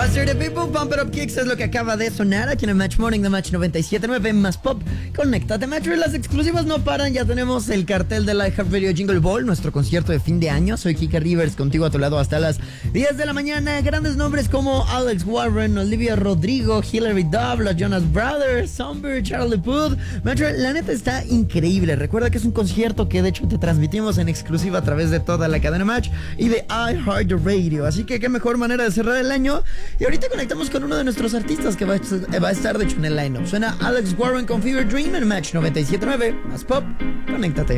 Faster the People, Pump It Up Kicks es lo que acaba de sonar aquí en el Match Morning de Match 97.9 más Pop. Conéctate, Metro, y las exclusivas no paran. Ya tenemos el cartel de iHeartRadio Jingle Ball, nuestro concierto de fin de año. Soy Kika Rivers, contigo a tu lado hasta las 10 de la mañana. Grandes nombres como Alex Warren, Olivia Rodrigo, Hilary Duff, los Jonas Brothers, Somber, Charlie Puth. Metro, la neta está increíble. Recuerda que es un concierto que de hecho te transmitimos en exclusiva a través de toda la cadena Match y de iHeartRadio. Así que qué mejor manera de cerrar el año. Y ahorita conectamos con uno de nuestros artistas que va a estar de hecho en el lineup. Suena Alex Warren con Fever Dream en Match 97.9 más Pop. Conéctate.